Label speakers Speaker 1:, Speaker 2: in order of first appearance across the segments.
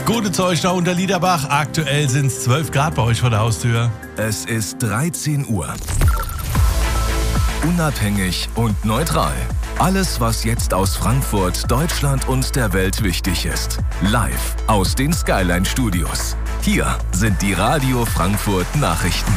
Speaker 1: Gute Zeug unter Liederbach. Aktuell sind es 12 Grad bei euch vor der Haustür.
Speaker 2: Es ist 13 Uhr. Unabhängig und neutral. Alles, was jetzt aus Frankfurt, Deutschland und der Welt wichtig ist. Live aus den Skyline-Studios. Hier sind die Radio Frankfurt Nachrichten.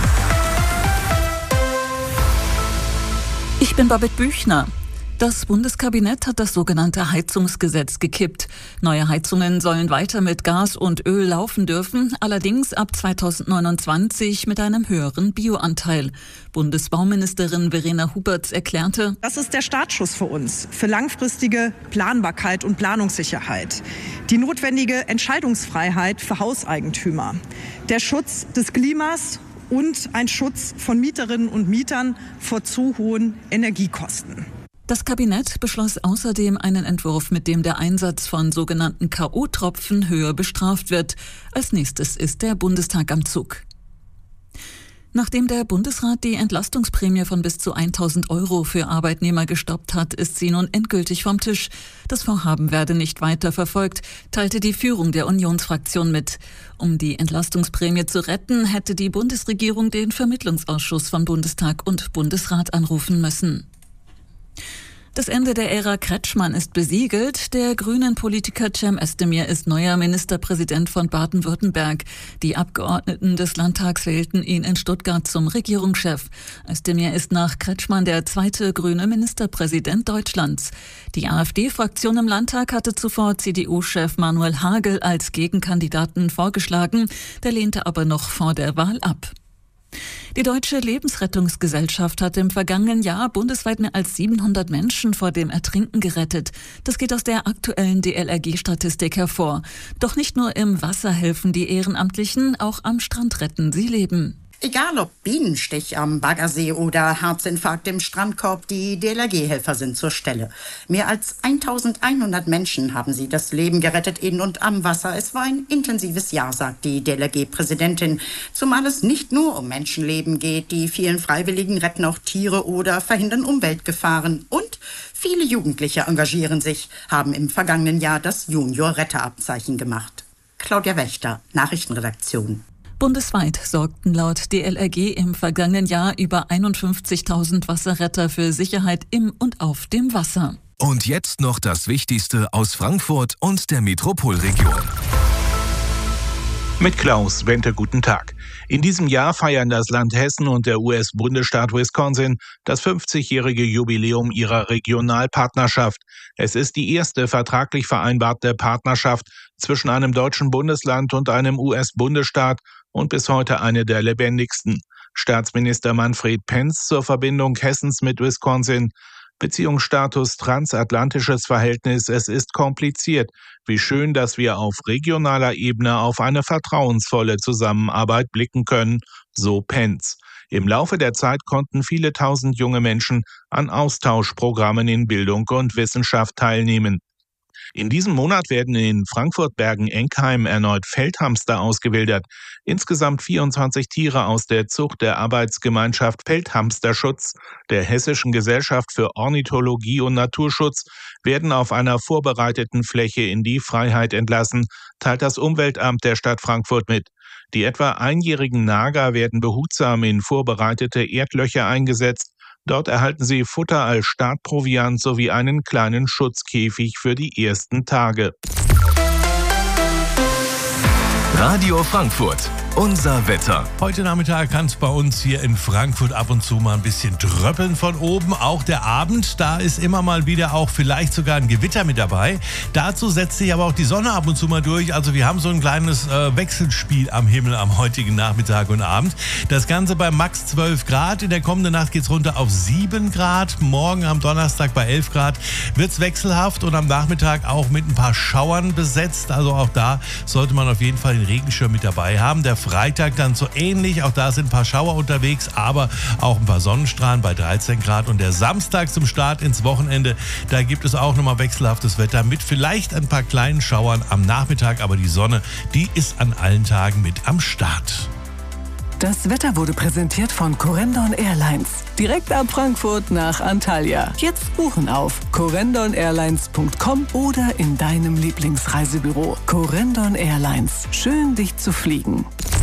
Speaker 3: Ich bin Babette Büchner. Das Bundeskabinett hat das sogenannte Heizungsgesetz gekippt. Neue Heizungen sollen weiter mit Gas und Öl laufen dürfen, allerdings ab 2029 mit einem höheren Bioanteil. Bundesbauministerin Verena Huberts erklärte:
Speaker 4: Das ist der Startschuss für uns, für langfristige Planbarkeit und Planungssicherheit. Die notwendige Entscheidungsfreiheit für Hauseigentümer. Der Schutz des Klimas und ein Schutz von Mieterinnen und Mietern vor zu hohen Energiekosten.
Speaker 3: Das Kabinett beschloss außerdem einen Entwurf, mit dem der Einsatz von sogenannten K.O.-Tropfen höher bestraft wird. Als nächstes ist der Bundestag am Zug. Nachdem der Bundesrat die Entlastungsprämie von bis zu 1.000 € für Arbeitnehmer gestoppt hat, ist sie nun endgültig vom Tisch. Das Vorhaben werde nicht weiter verfolgt, teilte die Führung der Unionsfraktion mit. Um die Entlastungsprämie zu retten, hätte die Bundesregierung den Vermittlungsausschuss von Bundestag und Bundesrat anrufen müssen. Das Ende der Ära Kretschmann ist besiegelt. Der grünen Politiker Cem Özdemir ist neuer Ministerpräsident von Baden-Württemberg. Die Abgeordneten des Landtags wählten ihn in Stuttgart zum Regierungschef. Özdemir ist nach Kretschmann der zweite grüne Ministerpräsident Deutschlands. Die AfD-Fraktion im Landtag hatte zuvor CDU-Chef Manuel Hagel als Gegenkandidaten vorgeschlagen. Der lehnte aber noch vor der Wahl ab. Die Deutsche Lebensrettungsgesellschaft hat im vergangenen Jahr bundesweit mehr als 700 Menschen vor dem Ertrinken gerettet. Das geht aus der aktuellen DLRG-Statistik hervor. Doch nicht nur im Wasser helfen die Ehrenamtlichen, auch am Strand retten sie Leben.
Speaker 5: Egal ob Bienenstich am Baggersee oder Herzinfarkt im Strandkorb, die DLRG-Helfer sind zur Stelle. Mehr als 1100 Menschen haben sie das Leben gerettet in und am Wasser. Es war ein intensives Jahr, sagt die DLRG-Präsidentin. Zumal es nicht nur um Menschenleben geht. Die vielen Freiwilligen retten auch Tiere oder verhindern Umweltgefahren. Und viele Jugendliche engagieren sich, haben im vergangenen Jahr das Junior-Retterabzeichen gemacht. Claudia Wächter, Nachrichtenredaktion.
Speaker 3: Bundesweit sorgten laut DLRG im vergangenen Jahr über 51.000 Wasserretter für Sicherheit im und auf dem Wasser.
Speaker 2: Und jetzt noch das Wichtigste aus Frankfurt und der Metropolregion.
Speaker 6: Mit Klaus Wente, guten Tag. In diesem Jahr feiern das Land Hessen und der US-Bundesstaat Wisconsin das 50-jährige Jubiläum ihrer Regionalpartnerschaft. Es ist die erste vertraglich vereinbarte Partnerschaft zwischen einem deutschen Bundesland und einem US-Bundesstaat und bis heute eine der lebendigsten. Staatsminister Manfred Pence zur Verbindung Hessens mit Wisconsin. Beziehungsstatus transatlantisches Verhältnis, es ist kompliziert. Wie schön, dass wir auf regionaler Ebene auf eine vertrauensvolle Zusammenarbeit blicken können, so Pence. Im Laufe der Zeit konnten viele tausend junge Menschen an Austauschprogrammen in Bildung und Wissenschaft teilnehmen. In diesem Monat werden in Frankfurt-Bergen-Enkheim erneut Feldhamster ausgewildert. Insgesamt 24 Tiere aus der Zucht der Arbeitsgemeinschaft Feldhamsterschutz der Hessischen Gesellschaft für Ornithologie und Naturschutz werden auf einer vorbereiteten Fläche in die Freiheit entlassen, teilt das Umweltamt der Stadt Frankfurt mit. Die etwa einjährigen Nager werden behutsam in vorbereitete Erdlöcher eingesetzt. Dort erhalten sie Futter als Startproviant sowie einen kleinen Schutzkäfig für die ersten Tage.
Speaker 2: Radio Frankfurt, unser Wetter.
Speaker 1: Heute Nachmittag kann es bei uns hier in Frankfurt ab und zu mal ein bisschen tröppeln von oben. Auch der Abend, da ist immer mal wieder auch vielleicht sogar ein Gewitter mit dabei. Dazu setzt sich aber auch die Sonne ab und zu mal durch. Also wir haben so ein kleines Wechselspiel am Himmel am heutigen Nachmittag und Abend. Das Ganze bei max 12 Grad. In der kommenden Nacht geht es runter auf 7 Grad. Morgen am Donnerstag bei 11 Grad wird es wechselhaft und am Nachmittag auch mit ein paar Schauern besetzt. Also auch da sollte man auf jeden Fall den Regenschirm mit dabei haben. Der Freitag dann so ähnlich. Auch da sind ein paar Schauer unterwegs, aber auch ein paar Sonnenstrahlen bei 13 Grad. Und der Samstag zum Start ins Wochenende, da gibt es auch nochmal wechselhaftes Wetter mit vielleicht ein paar kleinen Schauern am Nachmittag. Aber die Sonne, die ist an allen Tagen mit am Start.
Speaker 7: Das Wetter wurde präsentiert von Corendon Airlines. Direkt ab Frankfurt nach Antalya. Jetzt buchen auf corendonairlines.com oder in deinem Lieblingsreisebüro. Corendon Airlines. Schön, dich zu fliegen.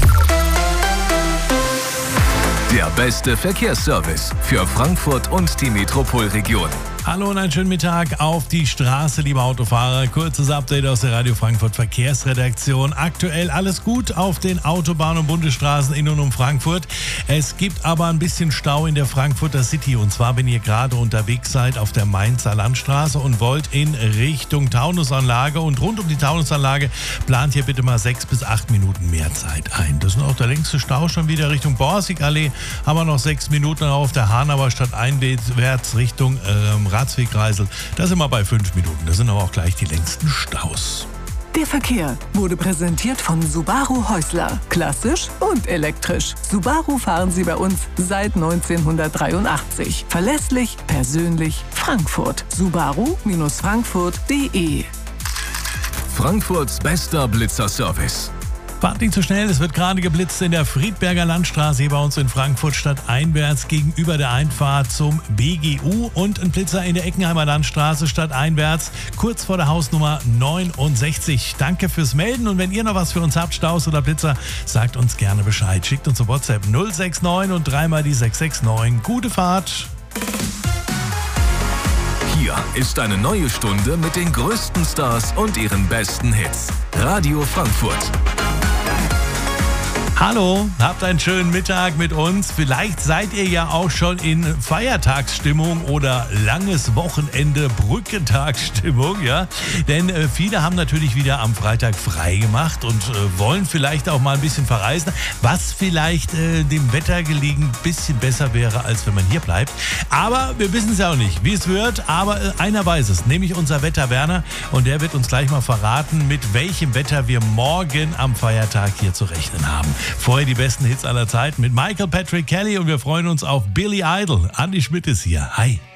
Speaker 2: Der beste Verkehrsservice für Frankfurt und die Metropolregion.
Speaker 1: Hallo und einen schönen Mittag auf die Straße, liebe Autofahrer. Kurzes Update aus der Radio Frankfurt Verkehrsredaktion. Aktuell alles gut auf den Autobahnen und Bundesstraßen in und um Frankfurt. Es gibt aber ein bisschen Stau in der Frankfurter City. Und zwar, wenn ihr gerade unterwegs seid auf der Mainzer Landstraße und wollt in Richtung Taunusanlage. Und rund um die Taunusanlage plant ihr bitte mal 6 bis 8 Minuten mehr Zeit ein. Das ist auch der längste Stau schon wieder Richtung Borsigallee. Haben wir noch 6 Minuten auf der Hanauer Stadt einwärts Richtung Ratswegkreisel. Da sind wir bei 5 Minuten. Das sind aber auch gleich die längsten Staus.
Speaker 7: Der Verkehr wurde präsentiert von Subaru Häusler. Klassisch und elektrisch. Subaru fahren Sie bei uns seit 1983. Verlässlich, persönlich, Frankfurt. Subaru-frankfurt.de.
Speaker 2: Frankfurts bester Blitzerservice.
Speaker 1: Fahrt nicht zu schnell, es wird gerade geblitzt in der Friedberger Landstraße hier bei uns in Frankfurt stadteinwärts gegenüber der Einfahrt zum BGU und ein Blitzer in der Eckenheimer Landstraße stadteinwärts kurz vor der Hausnummer 69. Danke fürs Melden und wenn ihr noch was für uns habt, Staus oder Blitzer, sagt uns gerne Bescheid. Schickt uns auf WhatsApp 069 und 3 die 669. Gute Fahrt!
Speaker 2: Hier ist eine neue Stunde mit den größten Stars und ihren besten Hits. Radio Frankfurt.
Speaker 1: Hallo, habt einen schönen Mittag mit uns. Vielleicht seid ihr ja auch schon in Feiertagsstimmung oder langes Wochenende, Brückentagsstimmung, ja. Denn viele haben natürlich wieder am Freitag frei gemacht und wollen vielleicht auch mal ein bisschen verreisen, was vielleicht dem Wetter gelegen ein bisschen besser wäre, als wenn man hier bleibt. Aber wir wissen es ja auch nicht, wie es wird. Aber einer weiß es, nämlich unser Wetterwerner. Und der wird uns gleich mal verraten, mit welchem Wetter wir morgen am Feiertag hier zu rechnen haben. Vorher die besten Hits aller Zeiten mit Michael Patrick Kelly und wir freuen uns auf Billy Idol. Andi Schmidt ist hier. Hi.